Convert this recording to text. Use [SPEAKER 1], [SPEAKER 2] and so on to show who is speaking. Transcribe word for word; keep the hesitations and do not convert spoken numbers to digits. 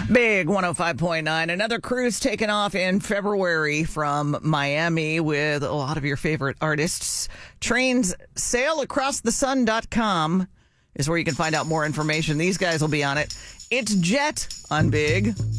[SPEAKER 1] Big one oh five point nine. Another cruise taken off in February from Miami with a lot of your favorite artists. Trains sail across the sun dot com is where you can find out more information. These guys will be on it. It's Jet on Big.